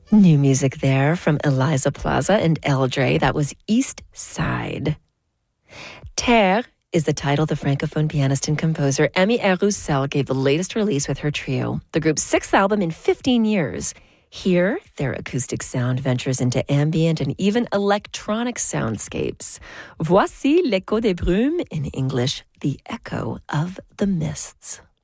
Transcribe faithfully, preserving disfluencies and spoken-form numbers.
New music there from Eliza Plaza and Eldre. That was East Side. Terre is the title the Francophone pianist and composer Amy-Hère Roussel gave the latest release with her trio, the group's sixth album in fifteen years. Here, their acoustic sound ventures into ambient and even electronic soundscapes. Voici l'écho des brumes, in English, the echo of the mists.